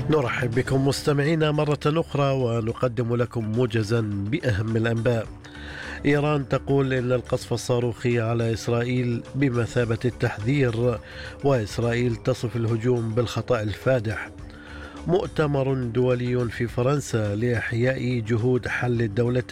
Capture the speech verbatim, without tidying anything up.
نرحب بكم مستمعينا مرة أخرى ونقدم لكم موجزا بأهم الأنباء. إيران تقول إن القصف الصاروخي على إسرائيل بمثابة التحذير، وإسرائيل تصف الهجوم بالخطأ الفادح. مؤتمر دولي في فرنسا لإحياء جهود حل الدولتين